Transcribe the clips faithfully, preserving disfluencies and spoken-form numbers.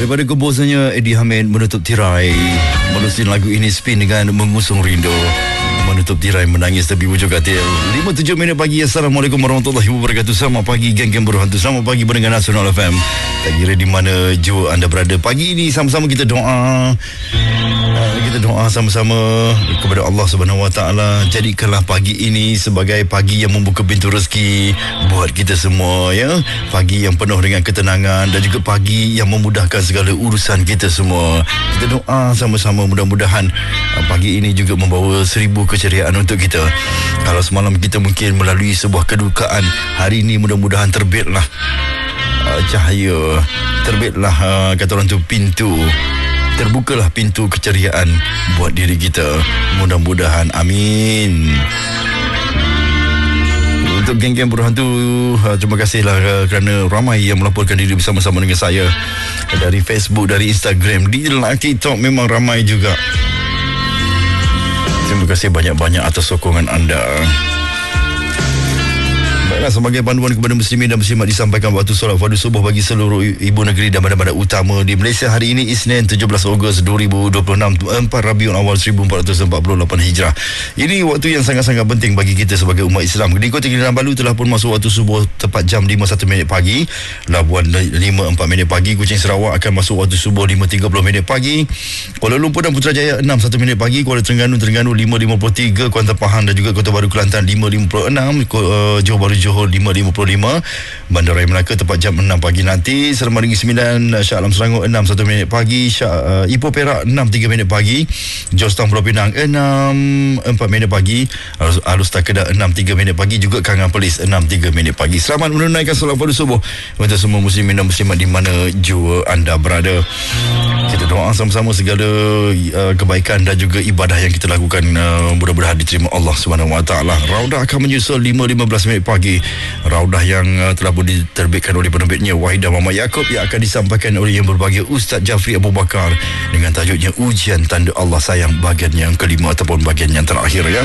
Daripada komposernya Eddie Hamid menutup tirai, menerusi lagu ini Spin dengan Mengusung Rindu, menutup tirai menangis tepi wujud katil. lima tujuh minit pagi. Assalamualaikum warahmatullahi wabarakatuh. Selamat pagi geng-geng berhantu. Selamat pagi pendengar Nasional F M. Tak kira di mana jua anda berada. Pagi ini sama-sama kita doa. Kita doa sama-sama kepada Allah Subhanahu Wa Taala. Jadikanlah pagi ini sebagai pagi yang membuka pintu rezeki buat kita semua, ya. Pagi yang penuh dengan ketenangan dan juga pagi yang memudahkan segala urusan kita semua. Kita doa sama-sama mudah-mudahan pagi ini juga membawa seribu keceriaan untuk kita. Kalau semalam kita mungkin melalui sebuah kedukaan, hari ini mudah-mudahan terbitlah uh, cahaya, terbitlah uh, kata orang tu pintu, terbukalah pintu keceriaan buat diri kita. Mudah-mudahan, amin. Untuk geng-geng berhantu, terima kasihlah kerana ramai yang melaporkan diri bersama-sama dengan saya dari Facebook, dari Instagram, di TikTok memang ramai juga. Terima kasih banyak-banyak atas sokongan anda. Baiklah, sebagai panduan kepada muslimin dan muslimat disampaikan waktu solat fardu subuh bagi seluruh ibu negeri dan badan-badan utama di Malaysia hari ini Isnin tujuh belas Ogos dua ribu dua puluh enam, empat Rabiul Awal seribu empat ratus empat puluh lapan Hijrah. Ini waktu yang sangat-sangat penting bagi kita sebagai umat Islam. Diikuti Kinabalu telah pun masuk waktu subuh tepat jam lima satu minit pagi. Labuan lima empat minit pagi. Kuching Sarawak akan masuk waktu subuh lima tiga puluh minit pagi. Kuala Lumpur dan Putrajaya enam satu minit pagi. Kuala Terengganu Terengganu lima lima puluh tiga. Kuantan Pahang dan juga Kota Baru Kelantan lima lima puluh enam. uh, Johor Bahru Johor lima lima puluh lima. Bandaraya Melaka tepat jam enam pagi nanti. Seremban sembilan. Shah Alam Selangor enam satu minit pagi. Shah, uh, Ipoh Perak enam tiga minit pagi. Georgetown Pulau Pinang enam empat minit pagi. Alus, Alus Takedah enam tiga minit pagi. Juga Kangan Perlis enam tiga minit pagi. Selamat menunaikan solat fardu subuh untuk semua muslimin dan muslimat di mana jua anda berada. Kita doa sama-sama segala uh, kebaikan dan juga ibadah yang kita lakukan uh, mudah-mudahan diterima Allah Subhanahu Wa Taala. Raudah akan menyusul lima lima belas minit pagi. Raudah yang uh, telah pun diterbitkan oleh penerbitnya Wahidah Muhammad Yaakob yang akan disampaikan oleh yang berbahagia Ustaz Jafri Abu Bakar dengan tajuknya Ujian Tanda Allah Sayang, bahagian yang kelima ataupun bahagian yang terakhir, ya.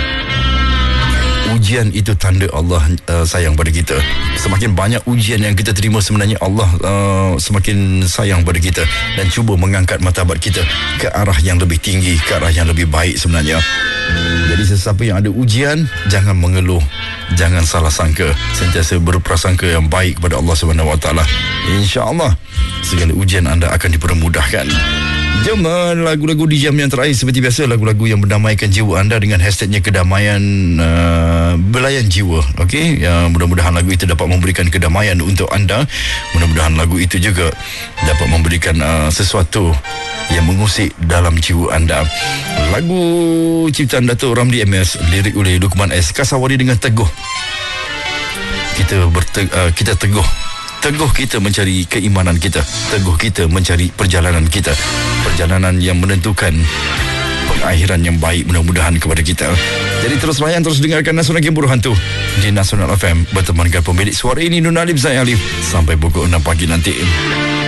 Ujian itu tanda Allah uh, sayang pada kita. Semakin banyak ujian yang kita terima, sebenarnya Allah uh, semakin sayang pada kita dan cuba mengangkat martabat kita ke arah yang lebih tinggi, ke arah yang lebih baik sebenarnya. Jadi sesiapa yang ada ujian, jangan mengeluh, jangan salah sangka, sentiasa berprasangka yang baik kepada Allah Subhanahu Wa Taala. Insya-Allah segala ujian anda akan dipermudahkan. Jom lagu-lagu di jam yang terakhir seperti biasa, lagu-lagu yang mendamaikan jiwa anda dengan hashtagnya kedamaian uh, belayan jiwa. Okey, ya, mudah-mudahan lagu itu dapat memberikan kedamaian untuk anda. Mudah-mudahan lagu itu juga dapat memberikan uh, sesuatu yang mengusik dalam jiwa anda. Lagu ciptaan Datuk Ramli M S, lirik oleh Lukman S. Kasawari dengan teguh. Kita berte- uh, kita teguh Teguh kita mencari keimanan kita, teguh kita mencari perjalanan kita, perjalanan yang menentukan pengakhiran yang baik mudah-mudahan kepada kita. Jadi terus layan, terus dengarkan Nasional Game Berhantu di Nasional F M bertemankan pemilik suara ini Nun Alif Zain Alif sampai pukul enam pagi nanti.